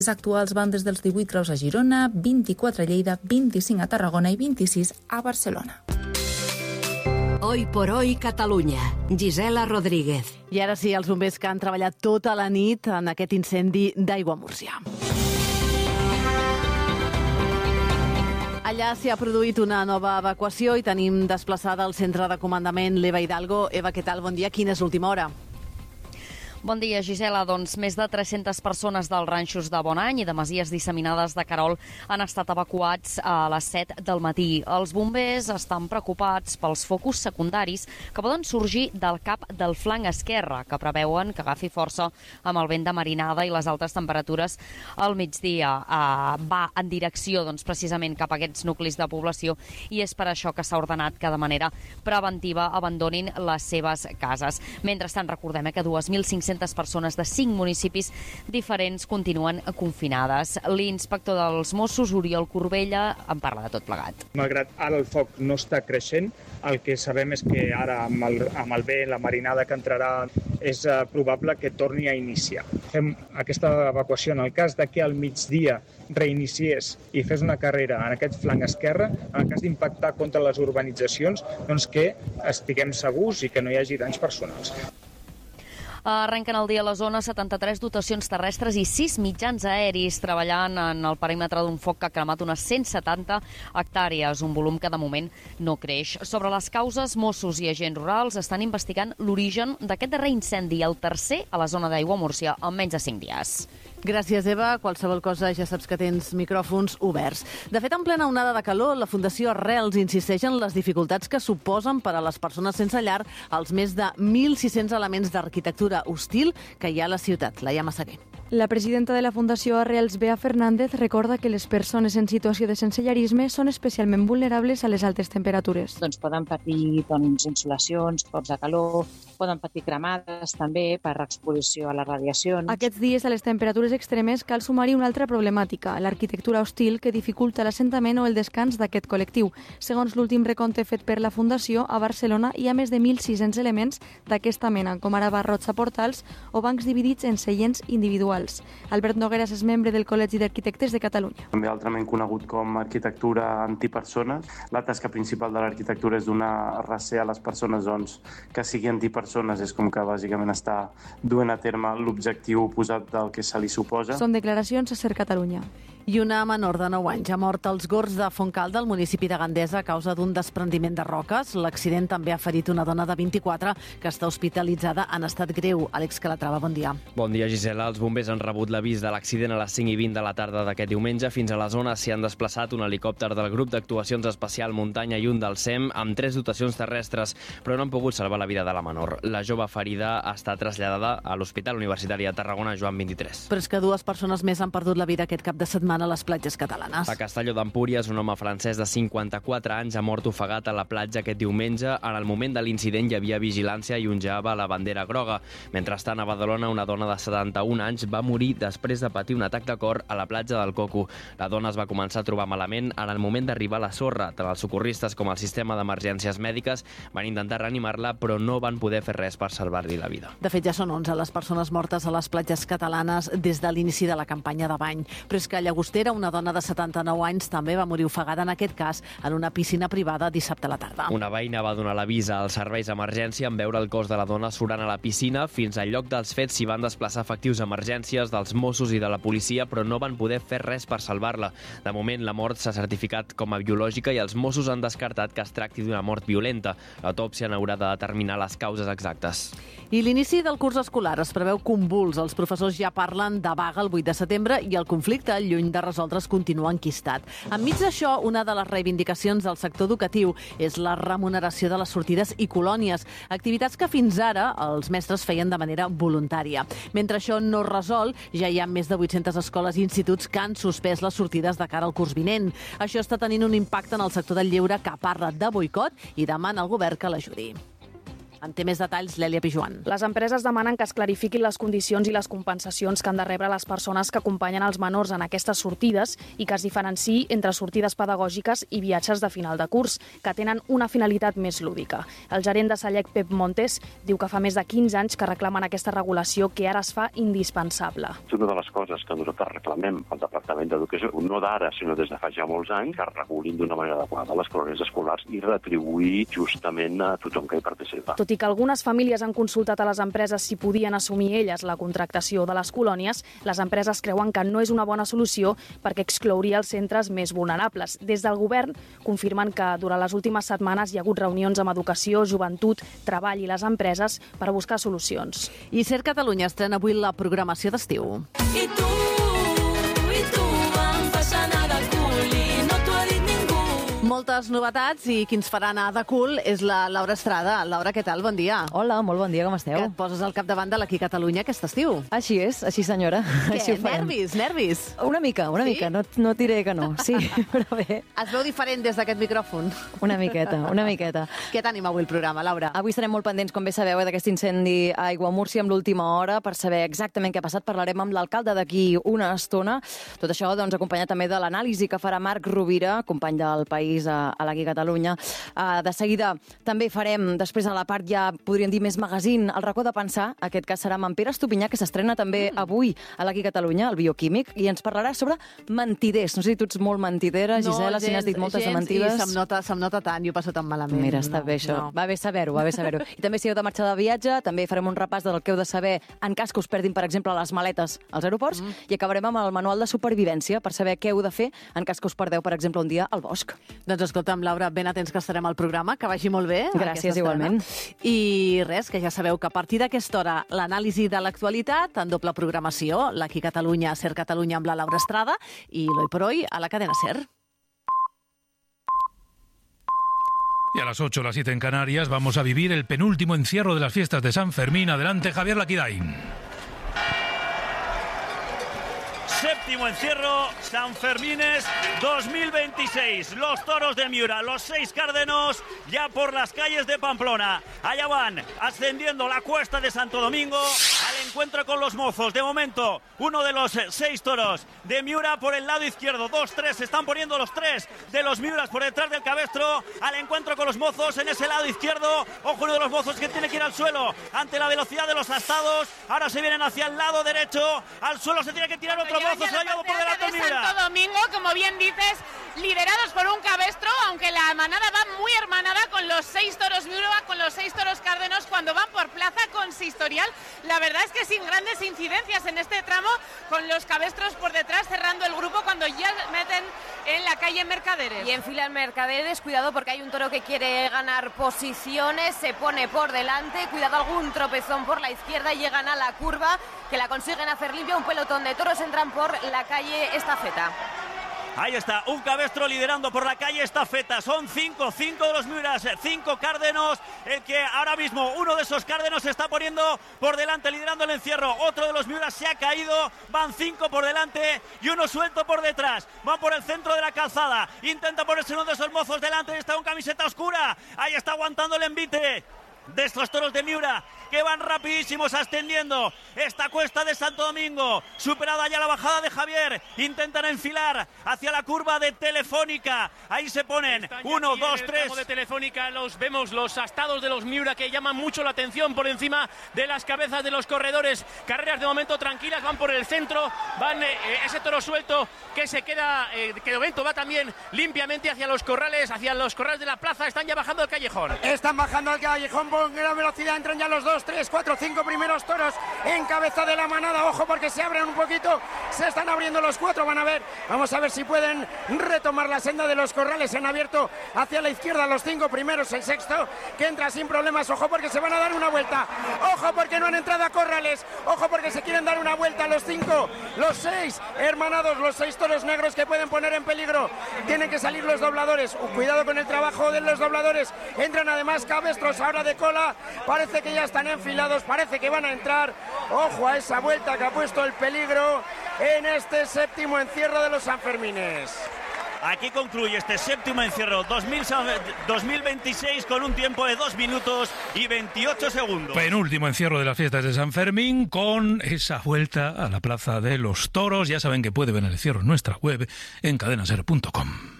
actuals van des dels 18 graus a Girona, 24 a Lleida, 25 a Tarragona i 26 a Barcelona. Hoy por hoy Catalunya. Gisela Rodríguez. I ara sí, els bombers que han treballat tota la nit en aquest incendi d'Aiguamúrcia. Allà s'hi ha produït una nova evacuació i tenim desplaçada al centre de comandament l'Eva Hidalgo. Eva, què tal? Bon dia. Quina és l'última hora? Bon dia, Gisela. Doncs més de 300 persones dels ranxos de Bonany i de masies disseminades de Querol han estat evacuats a les 7 del matí. Els bombers estan preocupats pels focus secundaris que poden sorgir del cap del flanc esquerre, que preveuen que agafi força amb el vent de marinada i les altes temperatures al migdia. Va en direcció precisament cap a aquests nuclis de població i és per això que s'ha ordenat que de manera preventiva abandonin les seves cases. Mentrestant, recordem que 2.500 persones de 5 municipis diferents continuen confinades. L'inspector dels Mossos, Oriol Corbella, en parla de tot plegat. Malgrat ara el foc no està creixent, el que sabem és que ara amb el vent, la marinada que entrarà, és probable que torni a iniciar. Fem aquesta evacuació en el cas de que al migdia reiniciés i fes una carrera en aquest flanc esquerre, en el cas d'impactar contra les urbanitzacions, doncs que estiguem segurs i que no hi hagi danys personals. Arrenquen el dia a la zona 73 dotacions terrestres i 6 mitjans aeris treballant en el perímetre d'un foc que ha cremat unes 170 hectàrees, un volum que de moment no creix. Sobre les causes, Mossos i agents rurals estan investigant l'origen d'aquest darrer incendi, el tercer a la zona d'Aiguamúrcia, en menys de 5 dies. Gràcies, Eva. Qualsevol cosa ja saps que tens micròfons oberts. De fet, en plena onada de calor, la Fundació Arrels insisteix en les dificultats que suposen per a les persones sense llar els més de 1.600 elements d'arquitectura hostil que hi ha a la ciutat. Laia Massaguer. La presidenta de la Fundació Arrels, Bea Fernández, recorda que les persones en situació de sensellarisme són especialment vulnerables a les altes temperatures. Poden patir insolacions, cops de calor, poden patir cremades també per exposició a les radiacions. Aquests dies, a les temperatures extremes, cal sumar-hi una altra problemàtica, l'arquitectura hostil que dificulta l'assentament o el descans d'aquest col·lectiu. Segons l'últim recompte fet per la Fundació, a Barcelona hi ha més de 1.600 elements d'aquesta mena, com ara barrots a portals o bancs dividits en seients individuals. Albert Nogueras és membre del Col·legi d'Arquitectes de Catalunya. També altrament conegut com arquitectura antipersones. La tasca principal de l'arquitectura és donar recer a les persones que sigui antipersones. És com que bàsicament està duent a terme l'objectiu oposat del que se li suposa. Són declaracions a Ser Catalunya. I una menor de 9 anys ha mort als Gorgs de Fontcalda, al municipi de Gandesa, a causa d'un desprendiment de roques. L'accident també ha ferit una dona de 24 que està hospitalitzada en estat greu. Àlex Calatrava, bon dia. Bon dia, Gisela. Els bombers han rebut l'avís de l'accident a les 5:20 de la tarda d'aquest diumenge. Fins a la zona s'hi han desplaçat un helicòpter del grup d'actuacions especial Muntanya i un del SEM amb 3 dotacions terrestres, però no han pogut salvar la vida de la menor. La jove ferida està traslladada a l'Hospital Universitari de Tarragona Joan 23. Però és que 2 persones més han perdut la vida aquest cap de setmana a les platges catalanes. A Castelló d'Empúries, un home francès de 54 anys ha mort ofegat a la platja aquest diumenge. En el moment de l'incident hi havia vigilància i ongeava la bandera groga. Mentrestant, a Badalona, una dona de 71 anys va morir després de patir un atac de cor a la platja del Coco. La dona es va començar a trobar malament en el moment d'arribar a la sorra. Tant els socorristes com el sistema d'emergències mèdiques van intentar reanimar-la, però no van poder fer res per salvar-li la vida. De fet, ja són 11 les persones mortes a les platges catalanes des de l'inici de la campanya de bany. Però és que a Llagostera, una dona de 79 anys també va morir ofegada, en aquest cas, en una piscina privada dissabte a la tarda. Una veïna va donar l'avís als serveis d'emergència en veure el cos de la dona surant a la piscina. Fins al lloc dels fets s'hi van desplaçar efectius d'emergències dels Mossos i de la policia, però no van poder fer res per salvar-la. De moment, la mort s'ha certificat com a biològica i els Mossos han descartat que es tracti d'una mort violenta. L'autòpsia n'haurà de determinar les causes exactes. I l'inici del curs escolar es preveu convuls. Els professors ja parlen de vaga el 8 de setembre i el conflicte, lluny de resoldre's, continua enquistat. Enmig d'això, una de les reivindicacions del sector educatiu és la remuneració de les sortides i colònies, activitats que fins ara els mestres feien de manera voluntària. Mentre això no es resol, ja hi ha més de 800 escoles i instituts que han suspès les sortides de cara al curs vinent. Això està tenint un impacte en el sector del lleure, que parla de boicot i demana al govern que l'ajudi. En té més detalls l'Èlia Pijuan. Les empreses demanen que es clarifiquin les condicions i les compensacions que han de rebre les persones que acompanyen els menors en aquestes sortides i que es diferenciï entre sortides pedagògiques i viatges de final de curs, que tenen una finalitat més lúdica. El gerent de Sallec, Pep Montes, diu que fa més de 15 anys que reclamen aquesta regulació que ara es fa indispensable. És una de les coses que nosaltres reclamem al Departament d'Educació, no d'ara, sinó des de fa ja molts anys, que regulin d'una manera adequada les colònies escolars i retribuir justament a tothom que hi participa. Tot i que algunes famílies han consultat a les empreses si podien assumir elles la contractació de les colònies, les empreses creuen que no és una bona solució perquè exclouria els centres més vulnerables. Des del govern confirmen que durant les últimes setmanes hi ha hagut reunions amb Educació, Joventut, Treball i les empreses per buscar solucions. I Ser Catalunya estrena avui la programació d'estiu. I tu, em fas anar de cul i no t'ho ha dit ningú. Moltes novetats i qui ens farà anar de cul és la Laura Estrada. Laura, què tal? Bon dia. Hola, molt bon dia, com esteu? Que et poses al capdavant de l'Aquí Catalunya aquest estiu. Així és, així senyora. Què? Així ho farem. Nervis? Una mica, no diré que no. Sí, però bé. Es veu diferent des d'aquest micròfon? Una miqueta. Què tenim avui el programa, Laura? Avui estarem molt pendents, com bé sabeu, d'aquest incendi a Aiguamúrcia amb l'última hora per saber exactament què ha passat. Parlarem amb l'alcalde d'aquí una estona. Tot això doncs, acompanyat també de l'anàlisi que farà Marc Rovira, company del País a l'Aquí Catalunya. De seguida també farem, després a la part ja podríem dir més magazine, el racó de pensar. Aquest cas serà amb en Pere Estupinyà, que s'estrena també avui a l'Aquí Catalunya, el bioquímic, i ens parlarà sobre mentiders. No sé si tu ets molt mentidera, Gisela, si n'has dit moltes de mentides. I se'm nota tant, jo passo tan malament. Mira, està bé això. No. Va bé saber-ho. I també si heu de marxar de viatge, també farem un repàs del que heu de saber en cas que us perdin, per exemple, les maletes als aeroports, i acabarem amb el manual de supervivència per saber què heu de fer en cas que us perdeu, per exemple, un dia al bosc. Doncs escolta'm, Laura, ben atents que estarem al programa, que vagi molt bé. Gràcies, igualment. I res, que ja sabeu que a partir d'aquesta hora l'anàlisi de l'actualitat en doble programació, l'Aquí Catalunya, Ser Catalunya amb la Laura Estrada i l'Hoy por Hoy a la cadena Ser. Y a las 8, las 7 en Canarias, vamos a vivir el penúltimo encierro de las fiestas de San Fermín. Adelante, Javier Laquidain. Séptimo encierro, Sanfermines 2026. Los toros de Miura, los 6 cárdenos, ya por las calles de Pamplona. Allá van, ascendiendo la cuesta de Santo Domingo al encuentro con los mozos. De momento, uno de los 6 toros de Miura por el lado izquierdo. 2, 3, se están poniendo los 3 de los Miuras por detrás del cabestro al encuentro con los mozos en ese lado izquierdo. Ojo, uno de los mozos que tiene que ir al suelo ante la velocidad de los astados. Ahora se vienen hacia el lado derecho. Al suelo se tiene que tirar otro mozo. Se ha llevado por delante de Santo Domingo, como bien dices, liderados por un cabestro, aunque la manada va muy hermanada con los 6 toros Miura, con los 6 toros cárdenos cuando van por plaza consistorial. La verdad es que sin grandes incidencias en este tramo, con los cabestros por detrás cerrando el grupo cuando ya meten en la calle Mercaderes. Y enfilan Mercaderes, cuidado porque hay un toro que quiere ganar posiciones, se pone por delante, cuidado algún tropezón por la izquierda y llegan a la curva que la consiguen hacer limpia, un pelotón de toros entran por la calle Estafeta. Ahí está, un cabestro liderando por la calle Estafeta. Son 5 de los Miuras, 5 cárdenos. El que ahora mismo, uno de esos cárdenos se está poniendo por delante, liderando el encierro. Otro de los Miuras se ha caído. Van 5 por delante y uno suelto por detrás. Van por el centro de la calzada. Intenta ponerse uno de esos mozos delante. Está con camiseta oscura. Ahí está aguantando el envite de estos toros de Miura, que van rapidísimos ascendiendo esta cuesta de Santo Domingo. Superada ya la bajada de Javier, intentan enfilar hacia la curva de Telefónica. Ahí se ponen 1, 2, 3 de Telefónica. Vemos los astados de los Miura que llaman mucho la atención por encima de las cabezas de los corredores. Carreras de momento tranquilas, van por el centro, van ese toro suelto que se queda, que de momento va también limpiamente hacia los corrales de la plaza. Están ya bajando el callejón. Están bajando el callejón con gran velocidad, entran ya los 2, 3, 4, 5 primeros toros en cabeza de la manada. Ojo porque se abren un poquito, se están abriendo los 4, vamos a ver si pueden retomar la senda de los corrales. Se han abierto hacia la izquierda los 5 primeros, el sexto que entra sin problemas. Ojo porque se van a dar una vuelta, ojo porque no han entrado a corrales, ojo porque se quieren dar una vuelta los 5, los 6 hermanados, los 6 toros negros que pueden poner en peligro. Tienen que salir los dobladores, cuidado con el trabajo de los dobladores. Entran además cabestros ahora de cola, parece que ya están enfilados, parece que van a entrar. Ojo a esa vuelta que ha puesto el peligro en este séptimo encierro de los Sanfermines. Aquí concluye este séptimo encierro 2026 con un tiempo de 2 minutos y 28 segundos. Penúltimo encierro de las fiestas de San Fermín con esa vuelta a la Plaza de los Toros. Ya saben que puede ver el encierro en nuestra web en cadenaser.com.